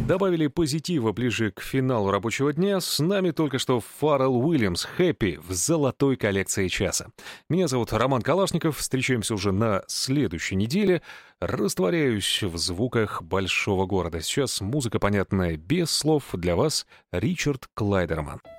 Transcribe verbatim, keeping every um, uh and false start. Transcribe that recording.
добавили позитива ближе к финалу рабочего дня. С нами только что Фаррелл Уильямс «Happy» в золотой коллекции часа. Меня зовут Роман Калашников. Встречаемся уже на следующей неделе. Растворяюсь в звуках большого города. Сейчас музыка, понятная без слов. Для вас Ричард Клайдерман.